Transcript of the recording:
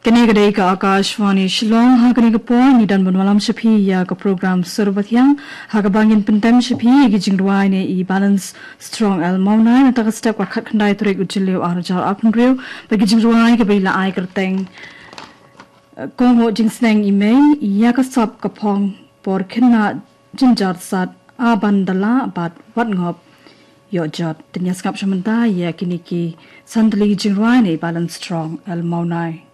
Kene ka Akashvani Shillong ha kene ka po ni dan bunwalam shapi ya ka program surbathyang ha ka bangin pentem shapi gi jingdwai ne I balance strong al mauna na ta step ka khandai turek ujileu arjal apnreu bagi jingdwai ka bila ai kerteng kong ho jingsneng email ya ka sap ka phong por khenna jinjar sat abandala bat wat ngop yo jot tenya skap shamanta ya kiniki sandli jingdwai ne balance strong al maunai